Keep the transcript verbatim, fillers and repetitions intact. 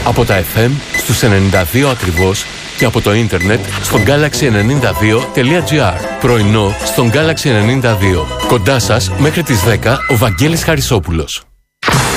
Από τα εφ εμ στους ενενήντα δύο ακριβώς και από το ίντερνετ στο γκάλαξι ενενήντα δύο τελεία τζι άρ. Πρωινό στον Galaxy ενενήντα δύο. Κοντά σας μέχρι τις δέκα ο Βαγγέλης Χαρισόπουλος.